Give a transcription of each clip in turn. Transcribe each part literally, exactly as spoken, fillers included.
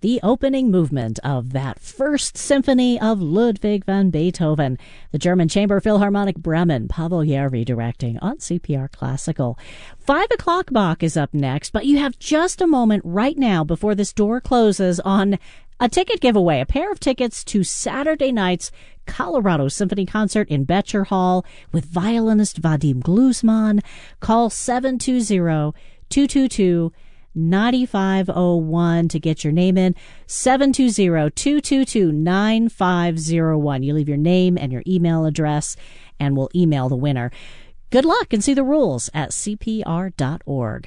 the opening movement of that first symphony of Ludwig van Beethoven, the German Chamber Philharmonic Bremen, Pavel Järvi directing on C P R Classical. Five o'clock Bach is up next, but you have just a moment right now before this door closes on a ticket giveaway, a pair of tickets to Saturday night's Colorado Symphony Concert in Betcher Hall with violinist Vadim Gluzman. Call seven two zero, two two two, nine five zero one to get your name in. seven two zero, two two two, nine five zero one. You leave your name and your email address, and we'll email the winner. Good luck, and see the rules at c p r dot org.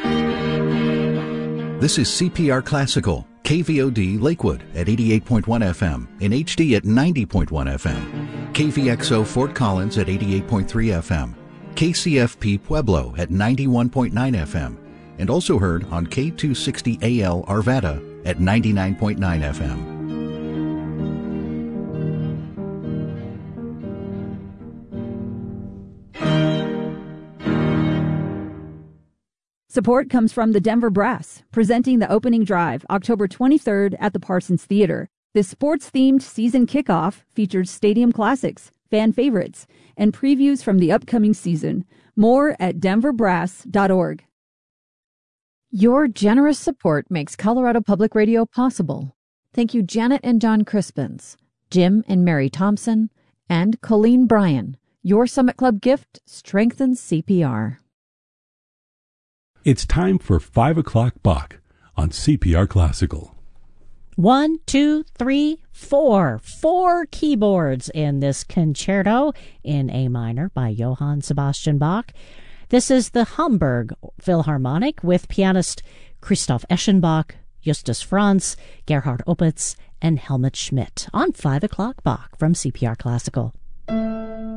This is C P R Classical, K V O D Lakewood at eighty-eight point one F M, in H D at ninety point one F M, K V X O Fort Collins at eighty-eight point three F M, K C F P Pueblo at ninety-one point nine F M, and also heard on K two sixty A L Arvada at ninety-nine point nine F M. Support comes from the Denver Brass, presenting the opening drive October twenty-third at the Parsons Theater. This sports-themed season kickoff features stadium classics, fan favorites, and previews from the upcoming season. More at denver brass dot org. Your generous support makes Colorado Public Radio possible. Thank you, Janet and John Crispins, Jim and Mary Thompson, and Colleen Bryan. Your Summit Club gift strengthens C P R. It's time for five o'clock Bach on C P R Classical. One, two, three, four. Four keyboards in this concerto in A minor by Johann Sebastian Bach. This is the Hamburg Philharmonic with pianist Christoph Eschenbach, Justus Franz, Gerhard Opitz, and Helmut Schmidt on five o'clock Bach from C P R Classical.